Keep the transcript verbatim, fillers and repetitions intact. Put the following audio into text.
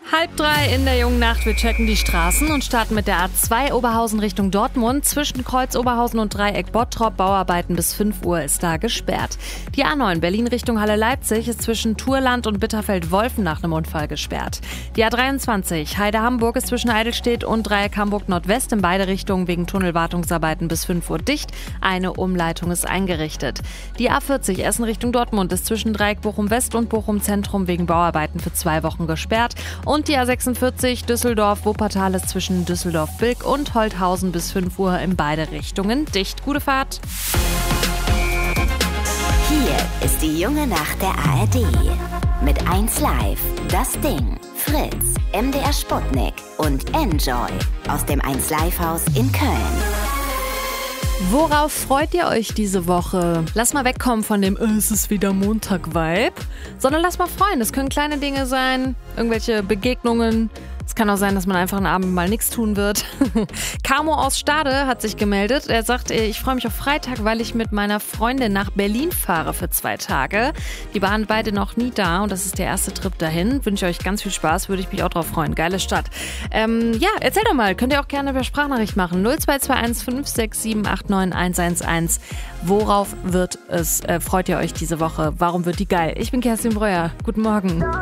Halb drei in der jungen Nacht. Wir checken die Straßen und starten mit der A zwei Oberhausen Richtung Dortmund. Zwischen Kreuz Oberhausen und Dreieck Bottrop Bauarbeiten bis fünf Uhr ist da gesperrt. Die A neun Berlin Richtung Halle Leipzig ist zwischen Turland und Bitterfeld-Wolfen nach einem Unfall gesperrt. Die A dreiundzwanzig Heide Hamburg ist zwischen Eidelstedt und Dreieck Hamburg Nordwest in beide Richtungen wegen Tunnelwartungsarbeiten bis fünf Uhr dicht. Eine Umleitung ist eingerichtet. Die A vierzig Essen Richtung Dortmund ist zwischen Dreieck Bochum West und Bochum Zentrum wegen Bauarbeiten für zwei Wochen gesperrt. Und die A sechsundvierzig Düsseldorf-Wuppertal ist zwischen Düsseldorf-Bilk und Holthausen bis fünf Uhr in beide Richtungen dicht. Gute Fahrt! Hier ist die junge Nacht der A R D. Mit eins Live, Das Ding, Fritz, M D R Sputnik und Enjoy aus dem eins Live Haus in Köln. Worauf freut ihr euch diese Woche? Lass mal wegkommen von dem "Es ist wieder Montag"-Vibe, sondern lass mal freuen. Das können kleine Dinge sein, irgendwelche Begegnungen. Es kann auch sein, dass man einfach einen Abend mal nichts tun wird. Camo aus Stade hat sich gemeldet. Er sagt, ich freue mich auf Freitag, weil ich mit meiner Freundin nach Berlin fahre für zwei Tage. Die waren beide noch nie da und das ist der erste Trip dahin. Wünsche euch ganz viel Spaß, würde ich mich auch drauf freuen. Geile Stadt. Ähm, ja, erzähl doch mal. Könnt ihr auch gerne per Sprachnachricht machen. null zwei zwei eins fünf sechs sieben acht neun eins eins eins. Worauf wird es, äh, freut ihr euch diese Woche? Warum wird die geil? Ich bin Kerstin Breuer. Guten Morgen.